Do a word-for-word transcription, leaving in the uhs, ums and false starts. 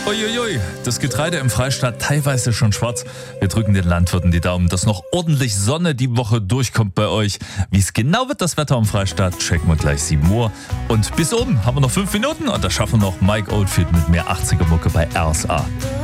Uiuiui, das Getreide im Freistaat teilweise schon schwarz. Wir drücken den Landwirten die Daumen, dass noch ordentlich Sonne die Woche durchkommt bei euch. Wie es genau wird, das Wetter im Freistaat, checken wir gleich sieben Uhr. Und bis oben haben wir noch fünf Minuten und da schaffen wir noch Mike Oldfield mit mehr achtziger Mucke bei R S A.